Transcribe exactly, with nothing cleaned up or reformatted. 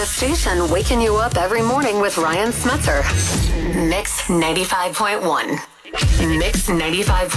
station waking you up every morning with Ryan Smetzer. Mix ninety-five point one. Mix ninety-five point one.